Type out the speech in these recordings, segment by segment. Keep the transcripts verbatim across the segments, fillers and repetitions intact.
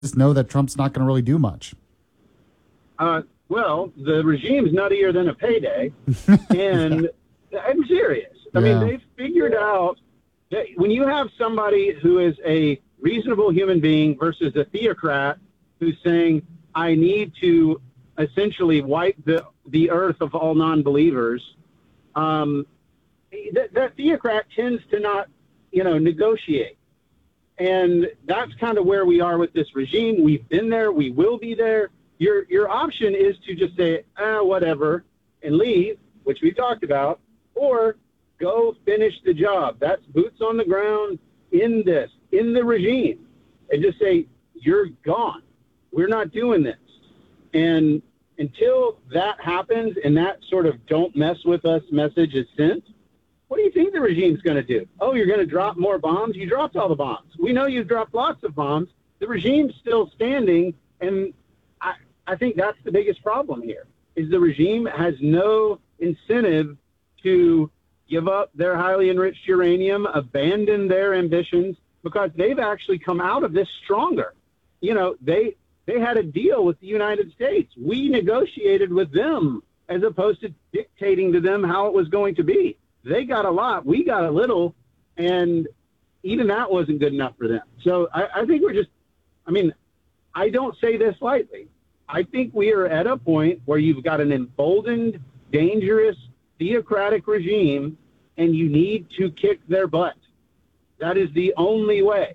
just know that Trump's not going to really do much. Uh, well, the regime's nuttier than a payday, and yeah. I'm serious. I yeah. mean, they've figured out that when you have somebody who is a reasonable human being versus a theocrat who's saying, I need to essentially wipe the, the earth of all non-believers, um, that, that theocrat tends to not, you know, negotiate. And that's kind of where we are with this regime. We've been there. We will be there. Your your option is to just say, ah, whatever, and leave, which we talked about, or go finish the job. That's boots on the ground in this, in the regime, and just say, you're gone. We're not doing this. And until that happens and that sort of don't mess with us message is sent, what do you think the regime's going to do? Oh, you're going to drop more bombs? You dropped all the bombs. We know you've dropped lots of bombs. The regime's still standing, and I, I think that's the biggest problem here, is the regime has no incentive to give up their highly enriched uranium, abandon their ambitions, because they've actually come out of this stronger. You know, they they had a deal with the United States. We negotiated with them as opposed to dictating to them how it was going to be. They got a lot, we got a little, and even that wasn't good enough for them. So I, I think we're just, I mean, I don't say this lightly. I think we are at a point where you've got an emboldened, dangerous, theocratic regime, and you need to kick their butt. That is the only way.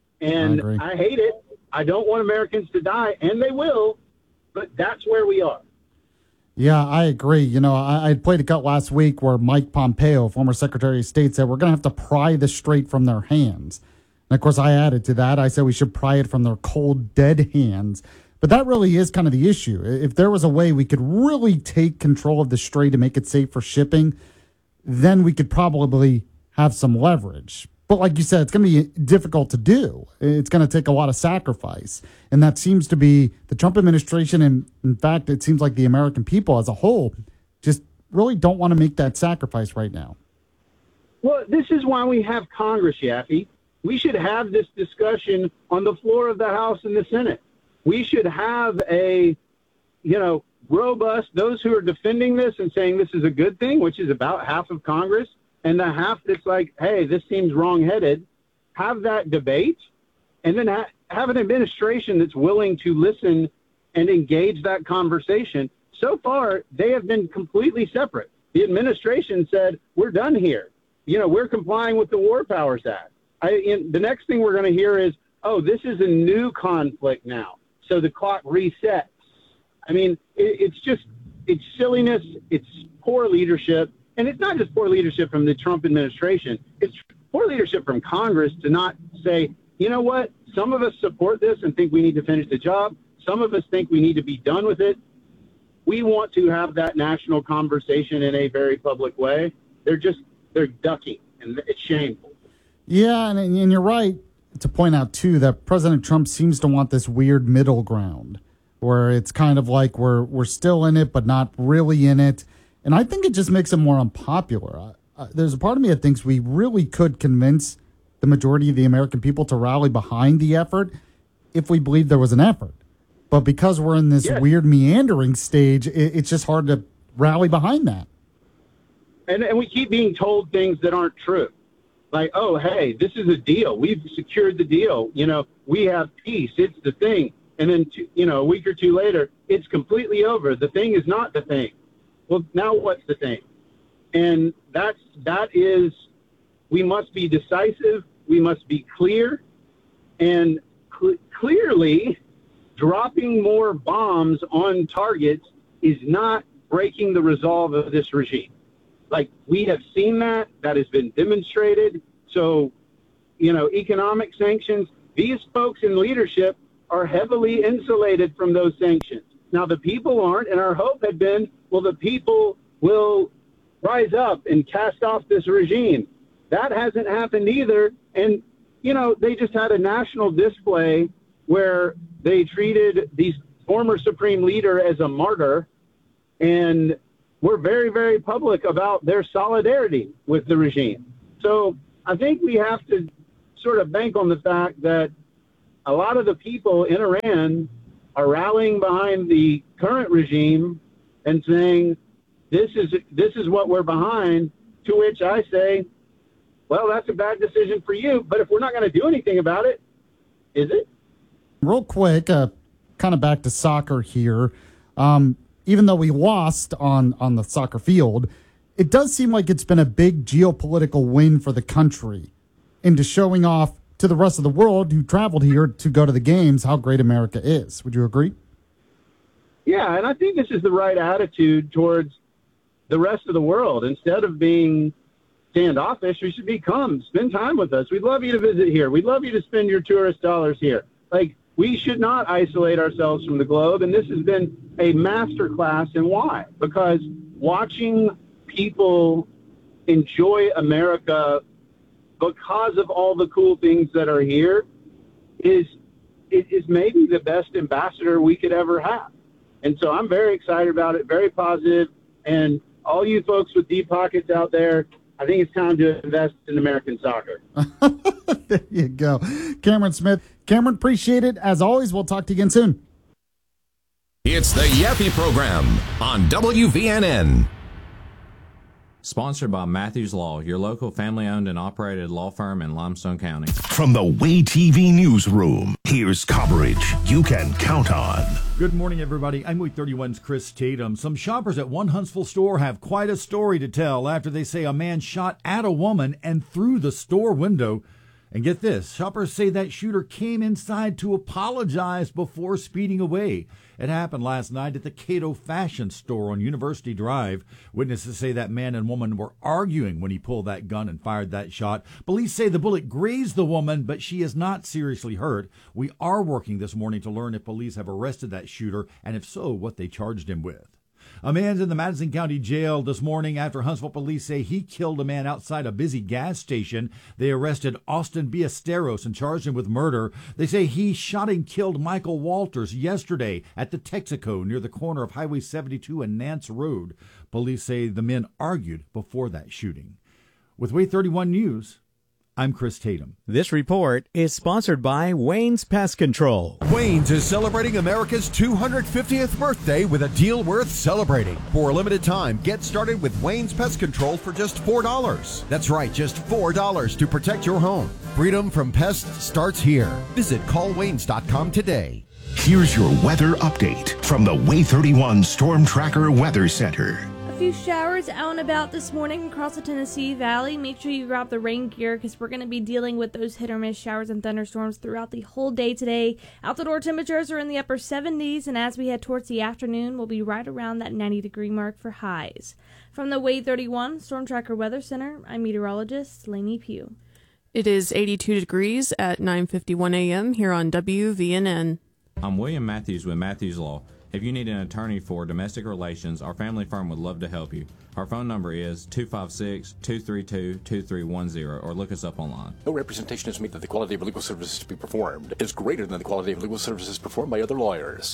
And I, I hate it. I don't want Americans to die, and they will, but that's where we are. Yeah, I agree. You know, I, I played a cut last week where Mike Pompeo, former Secretary of State, said we're going to have to pry the strait from their hands. And, of course, I added to that. I said we should pry it from their cold, dead hands. But that really is kind of the issue. If there was a way we could really take control of the strait and make it safe for shipping, then we could probably have some leverage. But like you said, it's going to be difficult to do. It's going to take a lot of sacrifice. And that seems to be the Trump administration. And in fact, it seems like the American people as a whole just really don't want to make that sacrifice right now. Well, this is why we have Congress, Yaffe. We should have this discussion on the floor of the House and the Senate. We should have a, you know, robust, those who are defending this and saying this is a good thing, which is about half of Congress, and the half that's like, hey, this seems wrong-headed, have that debate, and then ha- have an administration that's willing to listen and engage that conversation. So far, they have been completely separate. The administration said, we're done here. You know, we're complying with the War Powers Act. I, in, the next thing we're going to hear is, oh, this is a new conflict now, so the clock resets. I mean, it, it's just, it's silliness, it's poor leadership. And it's not just poor leadership from the Trump administration. It's poor leadership from Congress to not say, you know what, some of us support this and think we need to finish the job. Some of us think we need to be done with it. We want to have that national conversation in a very public way. They're just, they're ducking, and it's shameful. Yeah, and, and you're right to point out, too, that President Trump seems to want this weird middle ground where it's kind of like we're we're still in it, but not really in it. And I think it just makes it more unpopular. Uh, there's a part of me that thinks we really could convince the majority of the American people to rally behind the effort if we believed there was an effort. But because we're in this yes. weird meandering stage, it, it's just hard to rally behind that. And, and we keep being told things that aren't true. Like, oh, hey, this is a deal. We've secured the deal. You know, we have peace. It's the thing. And then, two, you know, a week or two later, it's completely over. The thing is not the thing. Well, now what's the thing? And that's, that is, we must be decisive. We must be clear. And cl- clearly, dropping more bombs on targets is not breaking the resolve of this regime. Like, we have seen that. That has been demonstrated. So, you know, economic sanctions, these folks in leadership are heavily insulated from those sanctions. Now, the people aren't, and our hope had been, well, the people will rise up and cast off this regime. That hasn't happened either. And, you know, they just had a national display where they treated the former supreme leader as a martyr, and were very, very public about their solidarity with the regime. So I think we have to sort of bank on the fact that a lot of the people in Iran are rallying behind the current regime and saying, this is this is what we're behind, to which I say, well, that's a bad decision for you, but if we're not going to do anything about it, is it? Real quick, uh, kind of back to soccer here. Um, even though we lost on, on the soccer field, it does seem like it's been a big geopolitical win for the country into showing off to the rest of the world who traveled here to go to the games how great America is. Would you agree? Yeah, and I think this is the right attitude towards the rest of the world. Instead of being standoffish, we should be, come, spend time with us. We'd love you to visit here. We'd love you to spend your tourist dollars here. Like, we should not isolate ourselves from the globe, and this has been a masterclass in why. Because watching people enjoy America because of all the cool things that are here is it is maybe the best ambassador we could ever have. And so I'm very excited about it, very positive. And all you folks with deep pockets out there, I think it's time to invest in American soccer. There you go. Cameron Smith. Cameron, appreciate it. As always, we'll talk to you again soon. It's the Yappy Program on W V N N. Sponsored by Matthews Law, your local family-owned and operated law firm in Limestone County. From the Way T V newsroom, here's coverage you can count on. Good morning, everybody. I'm Way thirty-one's Chris Tatum. Some shoppers at one Huntsville store have quite a story to tell after they say a man shot at a woman and through the store window. And get this, shoppers say that shooter came inside to apologize before speeding away. It happened last night at the Cato Fashion Store on University Drive. Witnesses say that man and woman were arguing when he pulled that gun and fired that shot. Police say the bullet grazed the woman, but she is not seriously hurt. We are working this morning to learn if police have arrested that shooter, and if so, what they charged him with. A man's in the Madison County Jail this morning after Huntsville police say he killed a man outside a busy gas station. They arrested Austin Ballesteros and charged him with murder. They say he shot and killed Michael Walters yesterday at the Texaco near the corner of Highway seventy-two and Nance Road. Police say the men argued before that shooting. With Way thirty-one News, I'm Chris Tatum. This report is sponsored by Wayne's Pest Control. Wayne's is celebrating America's two hundred fiftieth birthday with a deal worth celebrating. For a limited time, get started with Wayne's Pest Control for just four dollars. That's right, just four dollars to protect your home. Freedom from pests starts here. Visit call waynes dot com today. Here's your weather update from the Way thirty-one Storm Tracker Weather Center. A few showers out and about this morning across the Tennessee Valley. Make sure you grab the rain gear because we're going to be dealing with those hit or miss showers and thunderstorms throughout the whole day today. Out the door temperatures are in the upper seventies, and as we head towards the afternoon, we'll be right around that ninety degree mark for highs. From the Way thirty-one Storm Tracker Weather Center, I'm meteorologist Lainey Pugh. It is eighty-two degrees at nine fifty-one a.m. here on W V N N. I'm William Matthews with Matthews Law. If you need an attorney for domestic relations, our family firm would love to help you. Our phone number is two five six, two three two, two three one zero or look us up online. No representation is made that the quality of legal services to be performed is greater than the quality of legal services performed by other lawyers.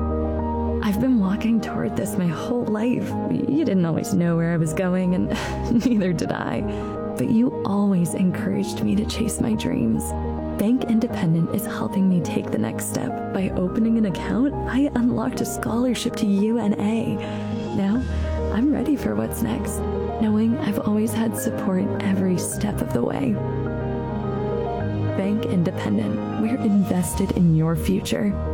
I've been walking toward this my whole life. You didn't always know where I was going, and neither did I. But you always encouraged me to chase my dreams. Bank Independent is helping me take the next step. By opening an account, I unlocked a scholarship to U N A. Now, I'm ready for what's next, knowing I've always had support every step of the way. Bank Independent, we're invested in your future.